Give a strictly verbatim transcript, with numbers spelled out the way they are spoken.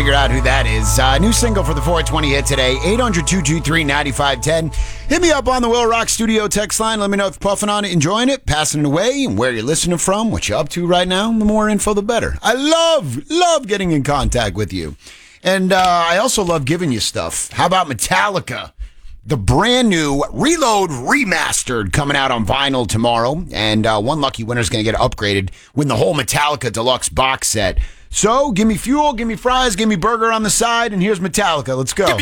Figure out who that is. Uh, new single for the four twenty hit today, eight hundred, two two three, nine five one zero. Hit me up on the Will Rock Studio text line. Let me know if you're puffing on it, enjoying it, passing it away, and where you're listening from, what you're up to right now. The more info, the better. I love, love getting in contact with you. And uh, I also love giving you stuff. How about Metallica? The brand new Reload Remastered coming out on vinyl tomorrow. And uh, one lucky winner is going to get upgraded, win the whole Metallica Deluxe box set. So, give me fuel, give me fries, give me burger on the side, and here's Metallica. Let's go.